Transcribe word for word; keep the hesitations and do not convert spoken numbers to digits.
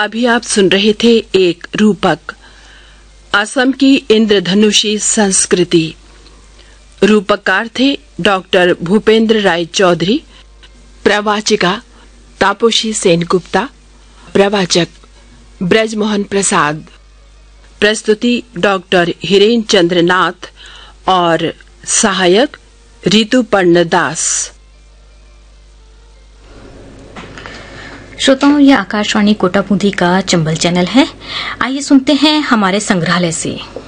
अभी आप सुन रहे थे एक रूपक, असम की इंद्रधनुषी संस्कृति। रूपककार थे डॉक्टर भूपेंद्र राय चौधरी, प्रवाचिका तापोशी सेनगुप्ता, प्रवाचक ब्रजमोहन प्रसाद। प्रस्तुति डॉक्टर हिरेन चंद्र नाथ और सहायक ऋतुपर्ण दास। श्रोताओं, यह आकाशवाणी कोटा बूंदी का चंबल चैनल है। आइए सुनते हैं हमारे संग्रहालय से।